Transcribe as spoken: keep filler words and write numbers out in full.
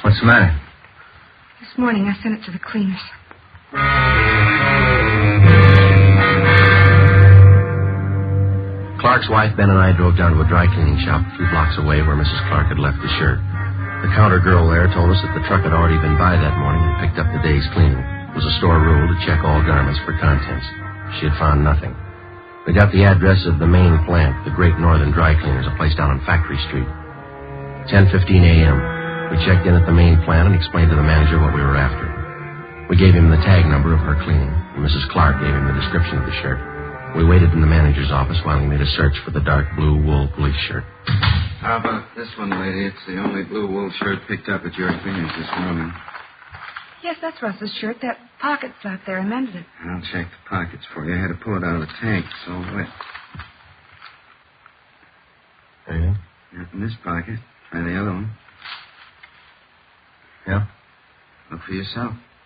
What's the matter? This morning I sent it to the cleaners. Clark's wife, Ben, and I drove down to a dry cleaning shop a few blocks away where Missus Clark had left the shirt. The counter girl there told us that the truck had already been by that morning and picked up the day's cleaning. It was a store rule to check all garments for contents. She had found nothing. We got the address of the main plant, the Great Northern Dry Cleaners, a place down on Factory Street. ten fifteen a.m. We checked in at the main plant and explained to the manager what we were after. We gave him the tag number of her cleaning, and Missus Clark gave him the description of the shirt. We waited in the manager's office while he made a search for the dark blue wool police shirt. How about this one, lady? It's the only blue wool shirt picked up at your cleaners this morning. Yes, that's Russ's shirt. That pocket flap there. I mended it. I'll check the pockets for you. I had to pull it out of the tank. It's all wet. Anything? Not in this pocket. Try the other one. Yeah? Look for yourself.